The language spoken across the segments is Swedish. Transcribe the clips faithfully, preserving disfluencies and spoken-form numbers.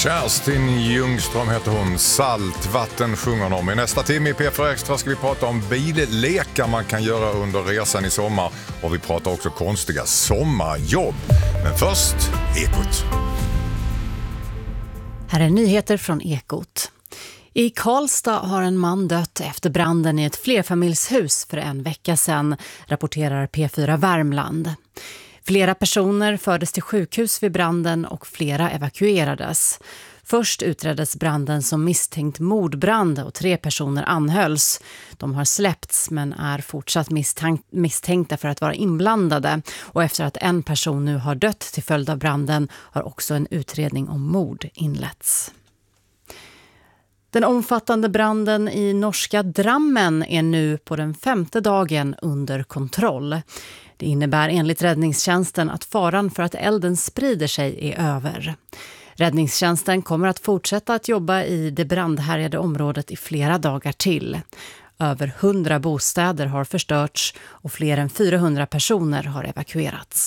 Kerstin Ljungström heter hon. Saltvatten sjunger hon om. I nästa timme i P fyra Extra ska vi prata om billekar man kan göra under resan i sommar. Och vi pratar också konstiga sommarjobb. Men först, Ekot. Här är nyheter från Ekot. I Karlstad har en man dött efter branden i ett flerfamiljshus för en vecka sedan, rapporterar P fyra Värmland. Flera personer fördes till sjukhus vid branden och flera evakuerades. Först utreddes branden som misstänkt mordbrand och tre personer anhölls. De har släppts men är fortsatt misstänk- misstänkta för att vara inblandade. Och efter att en person nu har dött till följd av branden har också en utredning om mord inletts. Den omfattande branden i norska Drammen är nu på den femte dagen under kontroll. Det innebär enligt räddningstjänsten att faran för att elden sprider sig är över. Räddningstjänsten kommer att fortsätta att jobba i det brandhärjade området i flera dagar till. Över hundra bostäder har förstörts och fler än fyrahundra personer har evakuerats.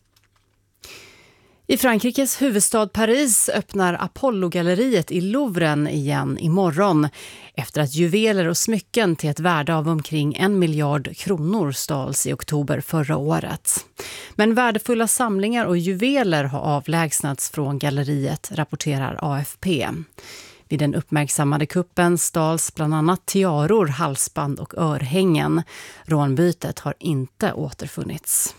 I Frankrikes huvudstad Paris öppnar Apollo-galleriet i Louvren igen imorgon efter att juveler och smycken till ett värde av omkring en miljard kronor stals i oktober förra året. Men värdefulla samlingar och juveler har avlägsnats från galleriet, rapporterar A F P. Vid den uppmärksammade kuppen stals bland annat tiaror, halsband och örhängen. Rånbytet har inte återfunnits.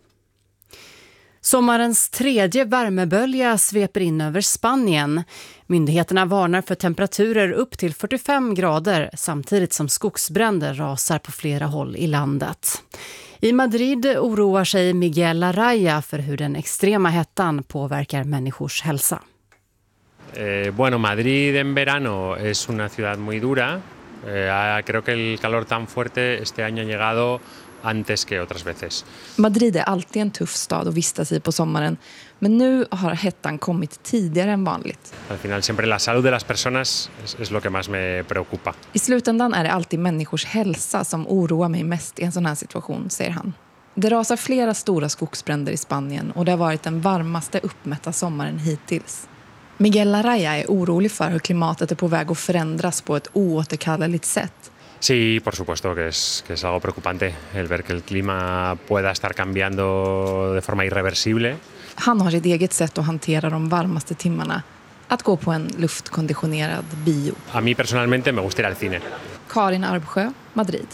Sommarens tredje värmebölja sveper in över Spanien. Myndigheterna varnar för temperaturer upp till fyrtiofem grader samtidigt som skogsbränder rasar på flera håll i landet. I Madrid oroar sig Miguel Araya för hur den extrema hettan påverkar människors hälsa. Eh, bueno, Madrid en verano es una ciudad muy dura. Eh, creo que el calor tan fuerte este año ha llegado antes que otras veces. Madrid är alltid en tuff stad att vistas i på sommaren, men nu har hettan kommit tidigare än vanligt. Al final siempre la salud de las personas es, es lo que más me preocupa. I slutändan är det alltid människors hälsa som oroar mig mest i en sån här situation, säger han. Det rasar flera stora skogsbränder i Spanien och det har varit den varmaste uppmätta sommaren hittills. Miguel Araya är orolig för hur klimatet är på väg att förändras på ett oåterkalleligt sätt. Sí, por supuesto que es, que es algo preocupante el ver que el clima pueda estar cambiando de forma irreversible. Han har sitt eget sätt att hantera de varmaste timmarna. Att gå på en luftkonditionerad bio. A mí personalmente me gusta ir al cine. Karin Arbsjö, Madrid.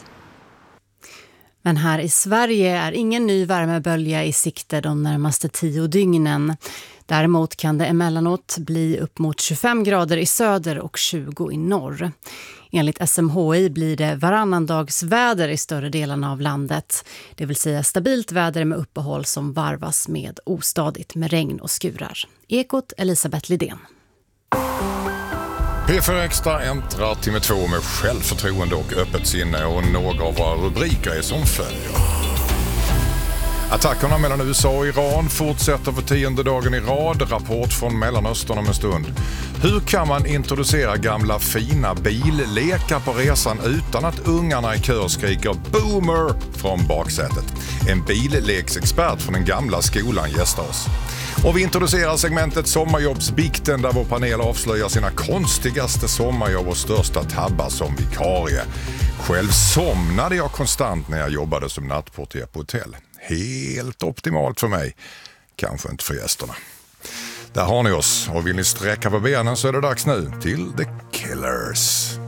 Men här i Sverige är ingen ny värmebölja i sikte de närmaste tio dygnen. Däremot kan det emellanåt bli upp mot tjugofem grader i söder och tjugo i norr. Enligt S M H I blir det varannandagsväder i större delarna av landet. Det vill säga stabilt väder med uppehåll som varvas med ostadigt med regn och skurar. Ekot, Elisabeth Lidén. P fyra Extra äntrar timme två med självförtroende och öppet sinne, och några av våra rubriker är som följer. Attackerna mellan U S A och Iran fortsätter för tionde dagen i rad. Rapport från Mellanöstern om en stund. Hur kan man introducera gamla fina billekar på resan utan att ungarna i kör skriker boomer från baksätet? En billeksexpert från den gamla skolan gästar oss. Och vi introducerar segmentet Sommarjobbsbikten, där vår panel avslöjar sina konstigaste sommarjobb och största tabbar som vikarie. Själv somnade jag konstant när jag jobbade som nattportier på hotell. Helt optimalt för mig, kanske inte för gästerna. Där har ni oss, och vill ni sträcka på benen så är det dags nu till The Killers.